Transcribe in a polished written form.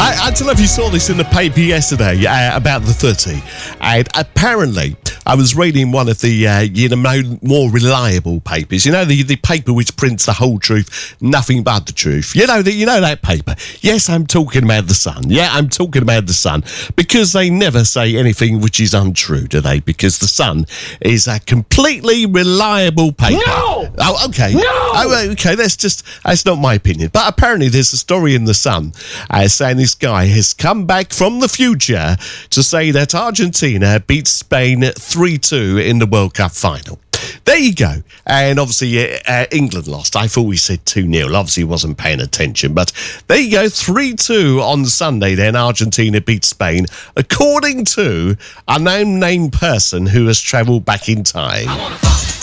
I don't know if you saw this in the paper yesterday about the 30. And apparently, I was reading one of the more reliable papers. You know, the paper which prints the whole truth, nothing but the truth. You know that paper. Yes, I'm talking about the Sun. Yeah, I'm talking about the Sun because they never say anything which is untrue, do they? Because the Sun is a completely reliable paper. No! Oh, okay. No! Oh, okay. That's not my opinion. But apparently, there's a story in the Sun saying this guy has come back from the future to say that Argentina beat Spain 3-2 in the World Cup final. There you go. And obviously, England lost. I thought we said 2-0. Obviously, wasn't paying attention. But there you go. 3-2 on Sunday, then Argentina beat Spain, according to a named person who has travelled back in time.